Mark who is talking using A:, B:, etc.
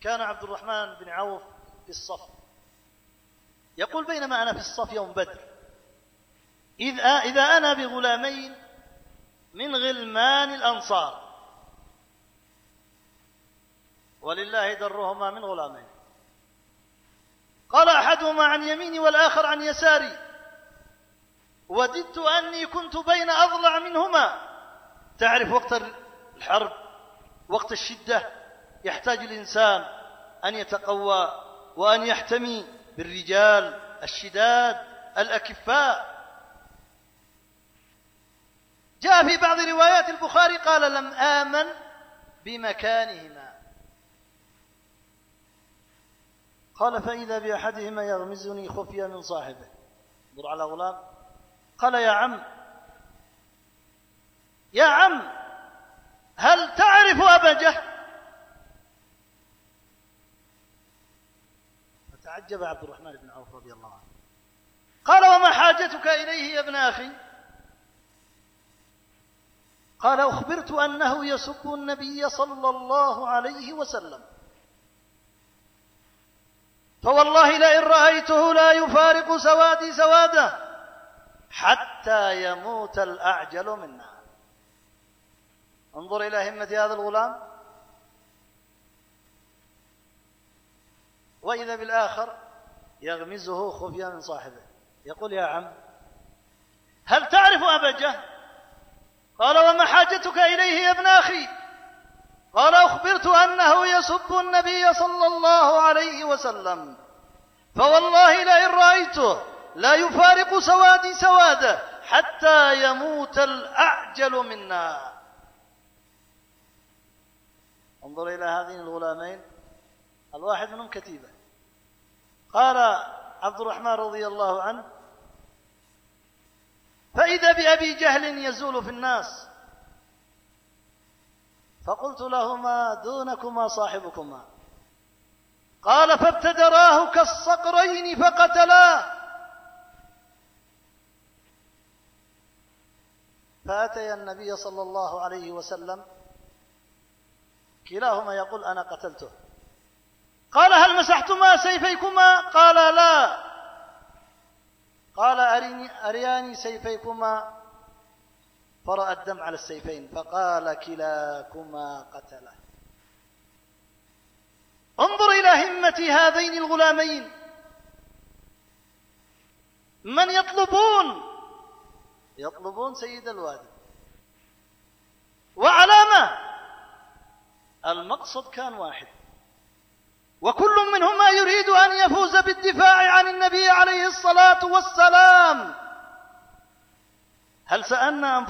A: كان عبد الرحمن بن عوف في الصف، يقول: بينما أنا في الصف يوم بدر إذا أنا بغلامين من غلمان الأنصار، ولله درهما من غلامين. قال أحدهما عن يميني والآخر عن يساري، وددت أني كنت بين أضلع منهما. تعرف وقت الحرب، وقت الشدة، يحتاج الإنسان أن يتقوى وأن يحتمي بالرجال الشداد الأكفاء. جاء في بعض روايات البخاري قال: لم آمن بمكانهما. قال: فإذا بأحدهما يغمزني خفية من صاحبه. انظر على غلام. قال: يا عم هل تعرف أبا جهل؟ فتعجب عبد الرحمن بن عوف رضي الله عنه. قال: وما حاجتك إليه يا ابن أخي؟ قال: أخبرت أنه يسب النبي صلى الله عليه وسلم، فوالله لئن رأيته لا يفارق سوادي سواده حتى يموت الأعجل منا. انظر إلى همة هذا الغلام. وإذا بالآخر يغمزه خفية من صاحبه، يقول: يا عم هل تعرف أبا جهل؟ قال: وما حاجتك إليه يا ابن أخي؟ قال: أخبرت أنه يسب النبي صلى الله عليه وسلم، فوالله لئن رأيته لا يفارق سوادي سواده حتى يموت الأعجل منا. انظر إلى هذين الغلامين، الواحد منهم كتيبة. قال عبد الرحمن رضي الله عنه: فإذا بأبي جهل يزول في الناس، فقلت لهما: دونكما صاحبكما. قال: فابتدراه كالصقرين فقتلاه. فأتي النبي صلى الله عليه وسلم، كلاهما يقول: أنا قتلته. قال: هل مسحتما سيفيكما؟ قال: لا. قال: أرياني سيفيكما. فرأى الدم على السيفين، فقال: كلاكما قتله. انظر إلى همة هذين الغلامين، من يطلبون سيد الوادي. وعلامة المقصد كان واحد، وكل منهما يريد أن يفوز بالدفاع عن النبي عليه الصلاة والسلام. هل سألنا